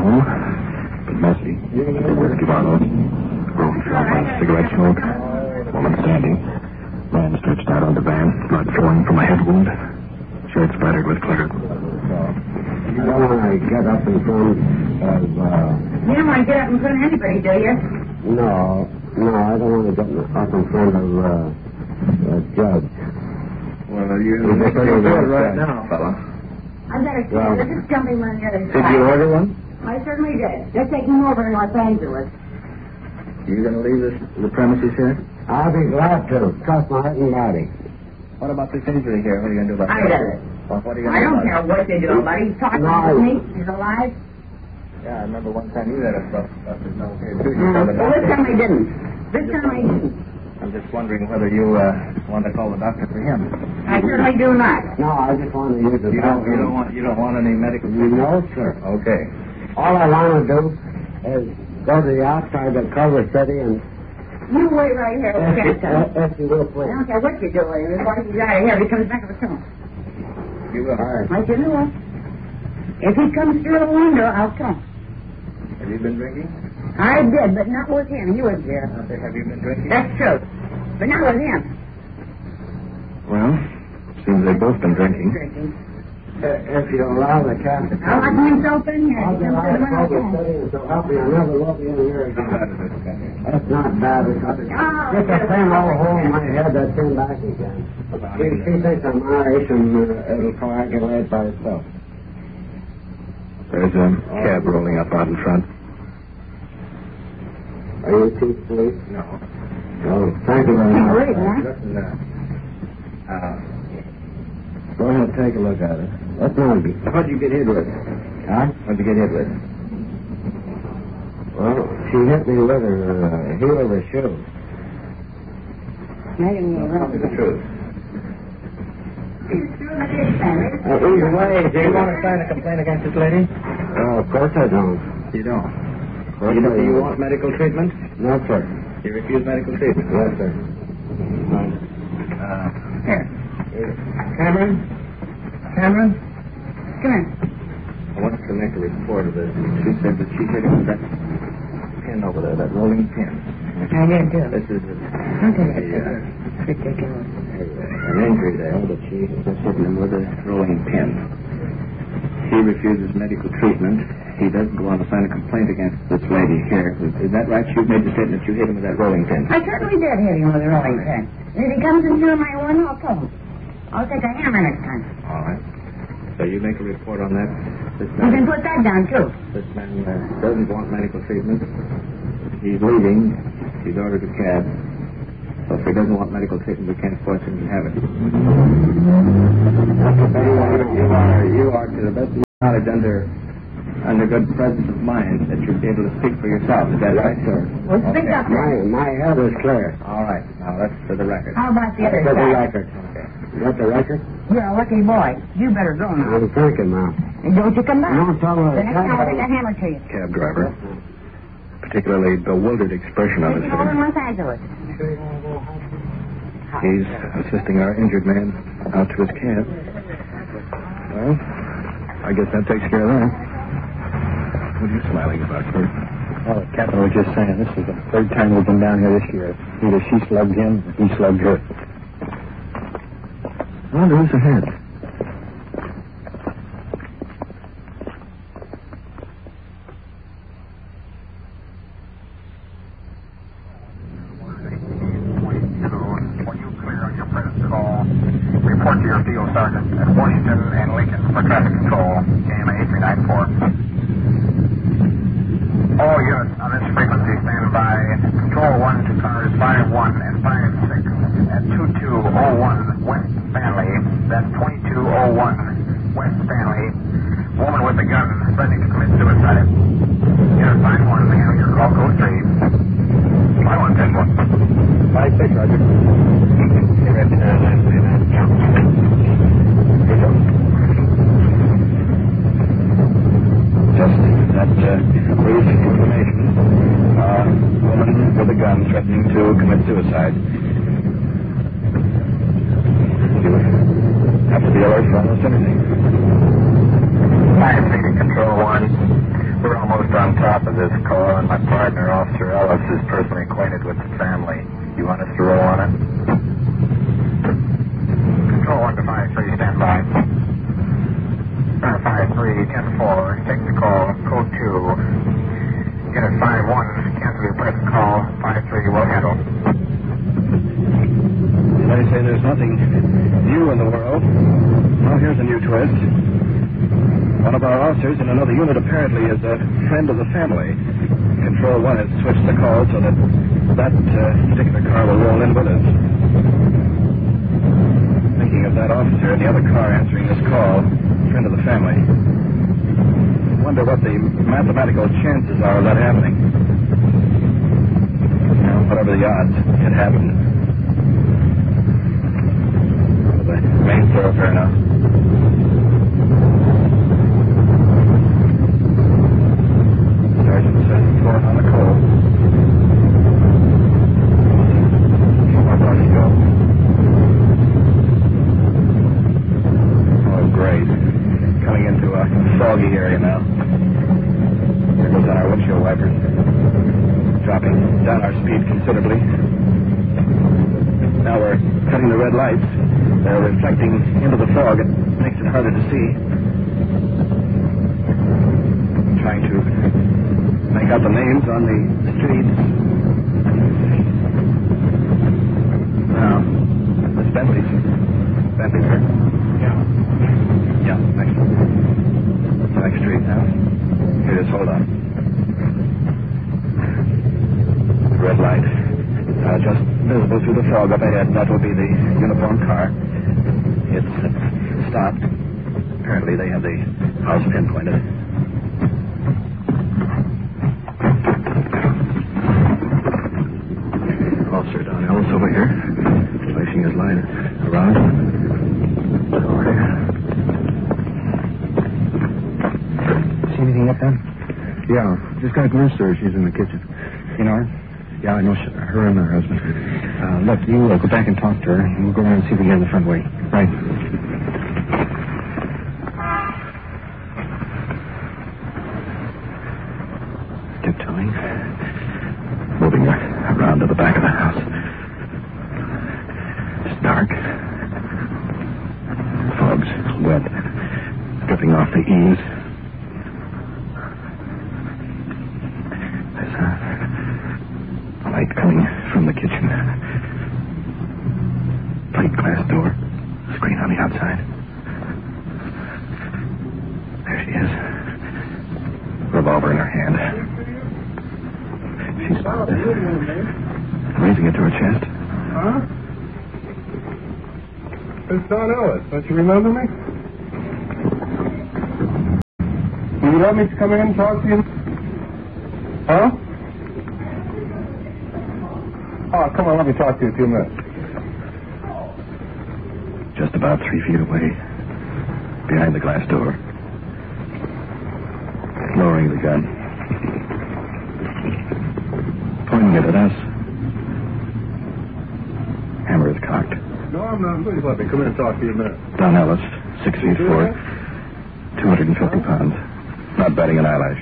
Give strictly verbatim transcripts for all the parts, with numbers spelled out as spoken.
home, but messy. Whiskey bottles, road filled by cigarette smoke, woman standing, man stretched out on the van, blood flowing from a head wound, shirt splattered with glitter. You don't want to get up in front of, uh... You don't want to get up in front of anybody, do you? No, no, I don't want to get up in front of, uh, a judge. Well, you're pretty good right now, fella. I better say, well, this is jumping on the other side. Did you order one? I certainly did. They're taking over in Los Angeles. You going to leave this, the premises here? I'll be glad to. Trust my heart and body. What about this injury here? What are you going to do about I it? did it. Well, what are you I going to do don't care what they do about it. He's talking No. to me. He's alive. Yeah, I remember one time you had a rough stuff that's not okay, too. You Mm. told the Well, this doctor. time I didn't. This time I didn't. I'm just wondering whether you uh, want to call the doctor for him. I certainly do not. No, I just want to use the You don't, you don't bathroom. want you don't want any medical No, sir. Okay. All I want to do is go to the outside of Culver City and... You wait right here. If, Okay, son. if, if you will, I please. don't care what you're doing. As long as he's out of here, he comes back with soon. You will. All right. I said, no. If he comes through the window, I'll come. Have you been drinking? I did, but not with him. He was there. I say, have you been drinking? That's true. But not with him. Well, seems they've both been drinking. Drinking. Uh, if you allow the cat to I'll come... lock himself in here. I'll He be comes out through of the window. Culver City, and so help me, I'll never love you in here How bad again. is this, Captain? That's not bad. It's just Oh, the same old hole in my head that came back again. She, she thinks I'm Irish and uh, it'll coagulate by itself. There's a cab rolling up out in front. Are you chief police? No. Oh, thank you very Can't much. wait, huh? Listen, uh, uh, Go ahead and take a look at it. That's not good. what'd you get hit with? Huh? What'd you get hit with? Well, she hit me with her uh, heel of her shoe. Making me Tell me the truth. Uh, either way, Do you want to sign a complaint against this lady? Uh, of course I don't. You don't. Of course You, I do you don't. want medical treatment? No, sir. You refuse medical treatment? Yes, sir. Uh, Here. Cameron? Cameron? Come here. I want to make a report of this. She said that she hit him with that pin over there, that rolling pin. I did too. This is a, Look at it. a, uh, Ridiculous. an injury there, but she just hit him with a rolling pin. He refuses medical treatment. He doesn't go on to sign a complaint against this lady here. Is, is that right? You made the statement you hit him with that rolling pin. I certainly did hit him with a rolling pin. And if he comes into my one, I'll kill him. I'll take a hammer next time. All right. So you make a report on that. This You can man, put that down, too. this man uh, doesn't want medical treatment. He's leaving. He's ordered a cab. So if he doesn't want medical treatment, we can't force him to have it. You are, you are, you are to the best of your knowledge under, under good presence of mind that you'll be able to speak for yourself. Is that right, sir? Well, speak Okay. up then. My, my head is clear. All right. Now that's for the record. How about the other For the side? record. Okay. You got the record? You're a lucky boy. You better go now. I'm thinking now. And don't you come back. No, tell her. The next time I'll take a hammer to you. Cab driver. Particularly bewildered expression on his Taking over in face. Los Angeles. He's assisting our injured man out to his cab. Well, I guess that takes care of that. What are you smiling about, sir? Oh, the captain was just saying, this is the third time we've been down here this year. Either she slugged him or he slugged her. I wonder who's ahead. Report to your field sergeant at Washington and Lincoln for traffic control, K M A three nine four. All units on this frequency stand by. Control one to cars five one and five six at two two oh one West Stanley. That's twenty-two oh one West Stanley. Woman with a gun threatening to commit suicide. Unit five one, handle your call code three. five one ten one. Five six, Roger. Just that uh, brief information. Uh, woman with a gun threatening to commit suicide. You have to be alert for almost anything. Fire station control one. We're almost of this call, and my partner, Officer Ellis, is personally acquainted with the family. You want us to roll on it? Control one to five three, stand by. Uh, five three, ten four, take the call, code two. Unit five one, cancel your present call, five three, will handle. They say there's nothing new in the world. Well, here's a new twist. One of our officers in another unit apparently is a friend of the family. Control one has switched the call so that that uh, particular car will roll in with us. Thinking of that officer in the other car answering this call, friend of the family. I wonder what the mathematical chances are of that happening. Now, whatever the odds, it happened. The main thoroughfare now. Sergeant says pouring on the coal. How far to go? Oh, great. Coming into a foggy area now. There goes on our windshield wipers. Dropping down our speed considerably. Now we're cutting the red lights. They're reflecting into the fog. It makes it harder to see. Trying to make out the names on the streets. Now, this Bentley's. Bentley's here. Yeah. Yeah, next. Next street now. Here it is, hold on. Red light. Uh, just visible through the fog up ahead. That will be the uniformed car. It's uh, stopped. Apparently they have the house pinpointed. Officer Don Ellis over here, placing his light around. Over here. See anything yet, then? Yeah, just got a glimpse of her. She's in the kitchen. You know her? Yeah, I know she, her and her husband. Uh, look, you uh, go back and talk to her, and we'll go around and see if we can get in the front way. Right. Tiptoeing. Moving around to the back of the house. It's dark. Fog's wet. Dripping off the eaves. There's a light coming from the kitchen. Plate glass door. Screen on the outside. There she is. Revolver in her hand. She's raising it to her chest. Huh? It's Don Ellis. Don't you remember me? Will you let me come in and talk to you? Huh? Oh, come on, let me talk to you a few minutes. Just about three feet away. Behind the glass door. Lowering the gun. Pointing it at us. Hammer is cocked. No, I'm not. Please let me come in and talk to you a minute. Don Ellis, six feet four, two hundred fifty pounds. Not batting an eyelash.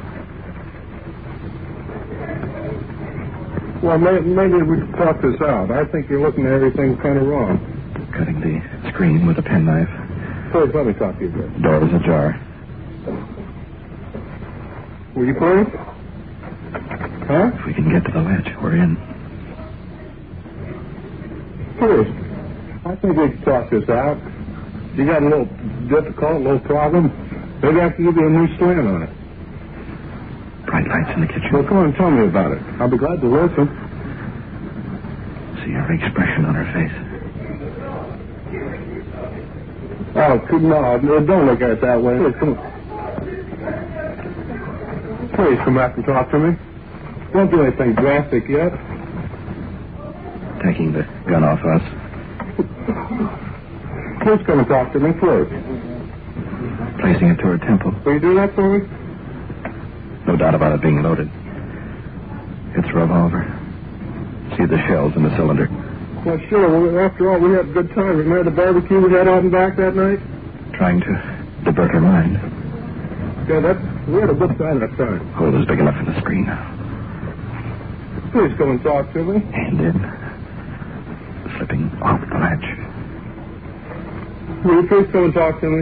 Well, may, maybe we can talk this out. I think you're looking at everything kind of wrong. Cutting the screen with a penknife. Please let me talk to you a bit. Door is ajar. Will you please? Huh? If we can get to the ledge, we're in. Please. I think we can talk this out. You got a little difficult, a little problem. Maybe I can give you a new slant on it. Bright lights in the kitchen. Well, come on, tell me about it. I'll be glad to listen. See her expression on her face. Oh, no, no, don't look at it that way. Please, come on. Please come back and talk to me. Don't do anything drastic yet. Taking the gun off us. Please come and talk to me first. Placing it to her temple. Will you do that for me? No doubt about it being loaded. It's a revolver. See the shells in the cylinder. Well, sure. Well, after all, we had a good time. Remember the barbecue we had out and back that night? Trying to divert her mind. Yeah, that's we're at a good side of the current. Hole is big enough for the screen. Please come and talk to me. Hand in. Slipping off the latch. Will you please come and talk to me?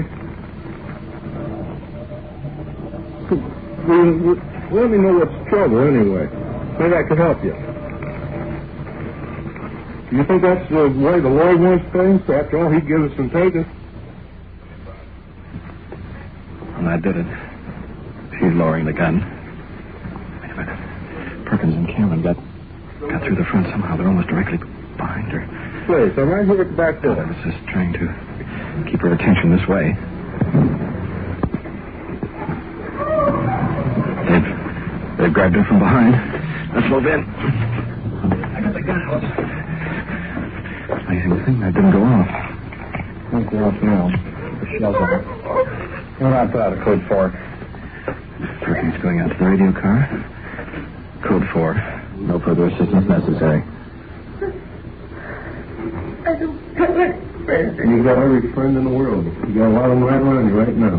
Will you, let me know what's the trouble anyway. Maybe I can help you. Do you think that's the way the Lord wants things? After all, He gives us and takes us. And I did it. She's lowering the gun. Wait a minute. Perkins and Cameron got got through the front somehow. They're almost directly behind her. Please, I'm right here at the back door. I was just trying to keep her attention this way. They've, they've grabbed her from behind. Let's move in. I got the gun. Amazing thing, that didn't go off. Won't go off now. The shell's on. We're not put out a code four. Perkins going out to the radio car. Code four. No further assistance necessary. I don't have any friends. You got every friend in the world. You got a lot of them right around you right now.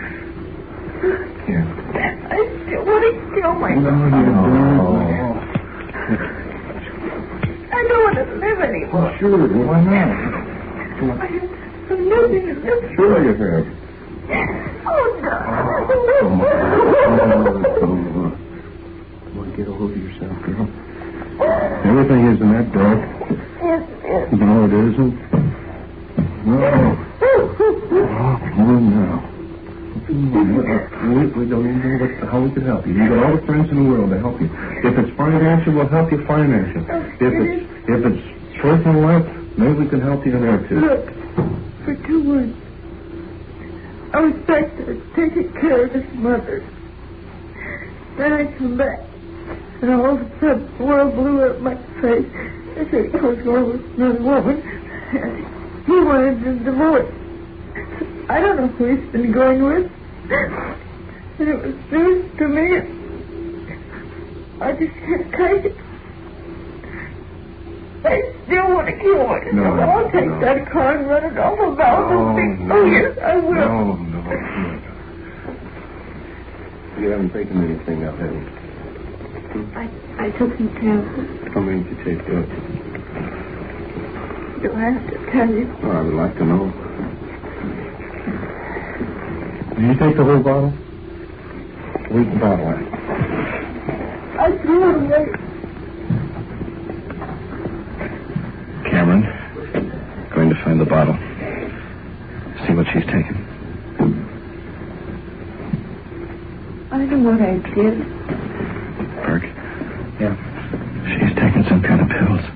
Here. I still want to kill myself. No, I don't want to live anymore. Sure, why not? I have nothing to live for. Sure you have. Oh, no. Come on, get a hold of yourself, girl. Everything isn't that dark. Yes, yes. No, it isn't. No. Oh, come on now. We, we don't even know what, how we can help you. You've got all the friends in the world to help you. If it's financial, we'll help you financial. If it's if it's personal life, maybe we can help you in there too. Look, for two months, I was back there taking care of his mother. Then I come back, and all of a sudden, the world blew up my face. I said he was going with another woman, and he wanted a divorce. I don't know who he's been going with. And it was news to me. I just can't take it. I still want to kill myself. No, I'll take no. that car and run it off a mountain. Oh, and no. Oh, yes, I will. No, no, no. You haven't taken anything out, have you? I, I took some tablets. How many did you take? Uh, Do I have to tell you? oh, I would like to know. Did you take the whole bottle? Where's the bottle at? I threw it away. Cameron, going to find the bottle. See what she's taken. I know what I did. Burke? Yeah. She's taken some kind of pills.